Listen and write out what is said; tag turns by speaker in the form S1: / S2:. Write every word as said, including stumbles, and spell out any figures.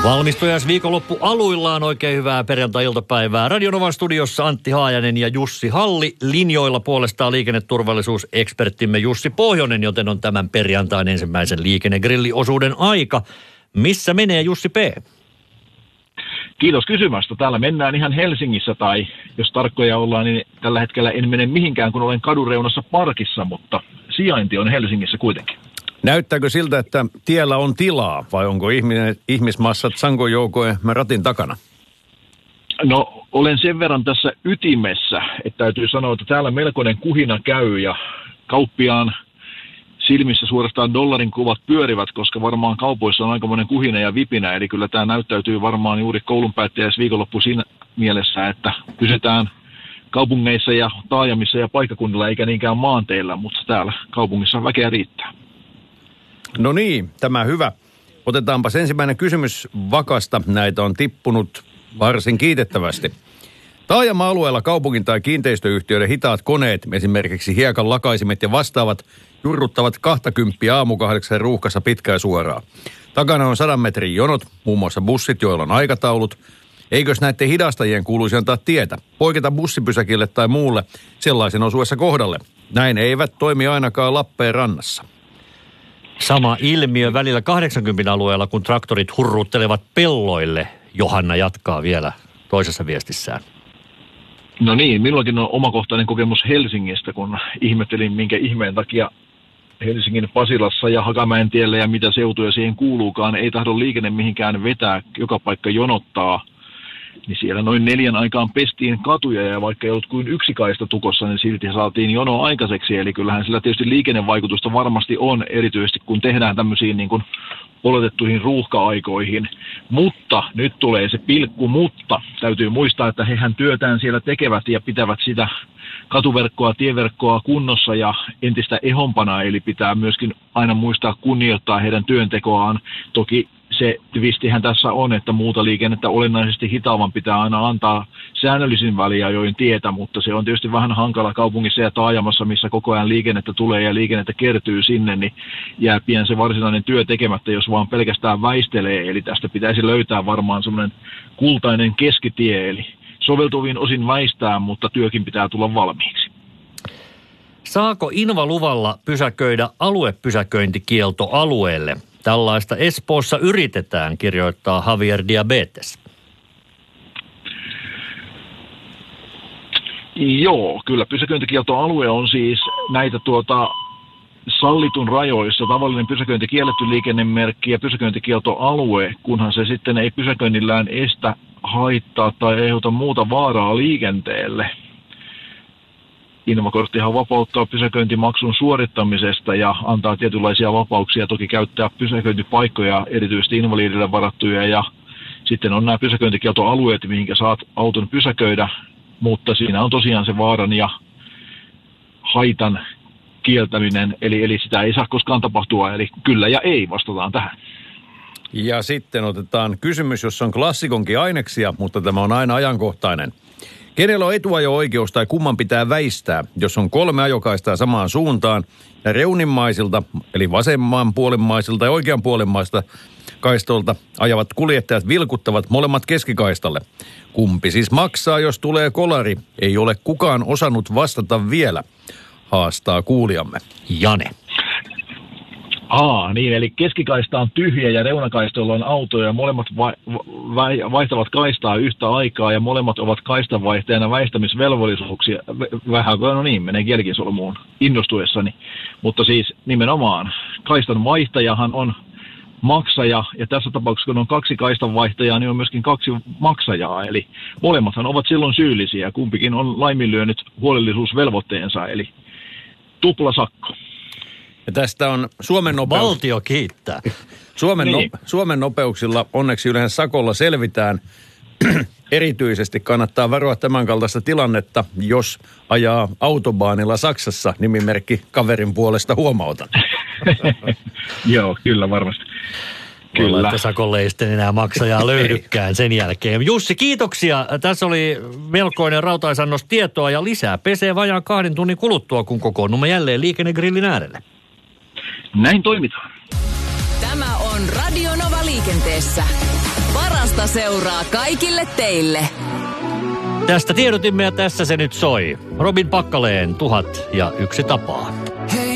S1: Valmistujas viikonloppu aluillaan, oikein hyvää perjantai-iltapäivää. Radio Novan studiossa Antti Haajanen ja Jussi Halli. Linjoilla puolestaan liikenneturvallisuuseksperttimme Jussi Pohjonen, joten on tämän perjantain ensimmäisen liikennegrilliosuuden aika. Missä menee Jussi P?
S2: Kiitos kysymästä. Täällä mennään ihan Helsingissä, tai jos tarkkoja ollaan, niin tällä hetkellä en mene mihinkään, kun olen kadun reunassa parkissa, mutta sijainti on Helsingissä kuitenkin.
S3: Näyttääkö siltä, että tiellä on tilaa, vai onko ihminen, ihmismassat sankojoukojen ratin takana?
S2: No, olen sen verran tässä ytimessä, että täytyy sanoa, että täällä melkoinen kuhina käy, ja kauppiaan silmissä suorastaan dollarin kuvat pyörivät, koska varmaan kaupoissa on aikamoinen kuhina ja vipinä, eli kyllä tämä näyttäytyy varmaan juuri koulunpäättäjäs viikonloppu siinä mielessä, että pysytään kaupungeissa ja taajamissa ja paikkakunnilla eikä niinkään maanteilla, mutta täällä kaupungissa väkeä riittää.
S3: No niin, tämä hyvä. Otetaanpas ensimmäinen kysymys Vakasta. Näitä on tippunut varsin kiitettävästi. Taajama-alueella kaupungin tai kiinteistöyhtiöiden hitaat koneet, esimerkiksi hiekan lakaisimet ja vastaavat, jurruttavat kaksikymmentä aamukahdeksan ruuhkassa pitkään suoraan. Takana on sadan metrin jonot, muun muassa bussit, joilla on aikataulut. Eikös näiden hidastajien kuuluisi antaa tietä, poiketa bussipysäkille tai muulle sellaisen osuessa kohdalle? Näin eivät toimi ainakaan Lappeenrannassa.
S1: Sama ilmiö välillä kahdeksankymmentä alueella, kun traktorit hurruttelevat pelloille. Johanna jatkaa vielä toisessa viestissään.
S2: No niin, minullakin on omakohtainen kokemus Helsingistä, kun ihmettelin, minkä ihmeen takia Helsingin Pasilassa ja Hakamäentiellä ja mitä seutuja siihen kuuluukaan, ei tahdo liikenne mihinkään vetää, joka paikka jonottaa. Niin siellä noin neljän aikaan pestiin katuja, ja vaikka ei ollut kuin yksi kaista tukossa, niin silti saatiin jono aikaiseksi. Eli kyllähän sillä tietysti liikennevaikutusta varmasti on, erityisesti kun tehdään tämmöisiin niin kuin oletettuihin ruuhka-aikoihin. Mutta nyt tulee se pilkku, mutta täytyy muistaa, että hehän työtään siellä tekevät ja pitävät sitä katuverkkoa, tieverkkoa kunnossa ja entistä ehompana. Eli pitää myöskin aina muistaa kunnioittaa heidän työntekoaan. Toki se twistihän tässä on, että muuta liikennettä olennaisesti hitaavan pitää aina antaa säännöllisin väliajoin tietä, mutta se on tietysti vähän hankala kaupungissa ja taajamassa, missä koko ajan liikennettä tulee ja liikennettä kertyy sinne, niin jää pian se varsinainen työ tekemättä, jos vaan pelkästään väistelee. Eli tästä pitäisi löytää varmaan semmoinen kultainen keskitie, eli soveltuviin osin väistää, mutta työkin pitää tulla valmiiksi.
S1: Saako invaluvalla pysäköidä aluepysäköintikielto alueelle? Tällaista Espoossa yritetään, kirjoittaa Javier Diabetes.
S2: Joo, kyllä pysäköintikieltoalue on siis näitä tuota sallitun rajoissa. Tavallinen pysäköinti kielletty liikennemerkki ja pysäköintikieltoalue, kunhan se sitten ei pysäköinnillään estä, haittaa tai aiheuta muuta vaaraa liikenteelle. Invakorttihan vapauttaa pysäköintimaksun suorittamisesta ja antaa tietynlaisia vapauksia toki käyttää pysäköintipaikkoja, erityisesti invalidille varattuja, ja sitten on nämä pysäköintikieltoalueet, mihinkä saat auton pysäköidä, mutta siinä on tosiaan se vaaran ja haitan kieltäminen, eli, eli sitä ei saa koskaan tapahtua, eli kyllä ja ei vastataan tähän.
S3: Ja sitten otetaan kysymys, jossa on klassikonkin aineksia, mutta tämä on aina ajankohtainen. Kenellä on etuajo-oikeus tai kumman pitää väistää, jos on kolme ajokaistaa samaan suuntaan ja reunimmaisilta, eli vasemmanpuolimaisilta ja oikeanpuolimaista kaistolta ajavat kuljettajat vilkuttavat molemmat keskikaistalle. Kumpi siis maksaa, jos tulee kolari? Ei ole kukaan osannut vastata vielä, haastaa kuulijamme.
S1: Jane.
S2: Aa, niin, eli keskikaista on tyhjä ja reunakaistoilla on autoja ja molemmat va- va- vaihtavat kaistaa yhtä aikaa ja molemmat ovat kaistanvaihtajana väistämisvelvollisuuksia. Vähän, no niin, menee kielikin solmuun innostuessani. Mutta siis nimenomaan kaistan vaihtajahan on maksaja, ja tässä tapauksessa kun on kaksi kaistanvaihtajaa, niin on myöskin kaksi maksajaa. Eli molemmathan ovat silloin syyllisiä, kumpikin on laiminlyönyt huolellisuusvelvoitteensa, eli tuplasakko.
S3: Ja tästä on Suomen nopeus...
S1: Valtio kiittää.
S3: Suomen,
S2: niin.
S3: no, Suomen nopeuksilla onneksi yleensä sakolla selvitään. Erityisesti kannattaa varoa tämän kaltaista tilannetta, jos ajaa autobaanilla Saksassa, nimimerkki kaverin puolesta huomautan.
S2: Joo, kyllä varmasti. Kyllä.
S1: Olla, että sakolle ei sitten enää maksajaa löydykään sen jälkeen. Jussi, kiitoksia. Tässä oli melkoinen rautaisannos tietoa ja lisää pesee vajaan kahden tunnin kuluttua, kun kokoonnumme jälleen liikennegrillin äärelle.
S2: Näin toimitaan.
S4: Tämä on Radio Nova liikenteessä. iltaseuraa kaikille teille.
S1: Tästä tiedotimme ja tässä se nyt soi. Robin Pakkaleen tuhat ja yksi tapaa.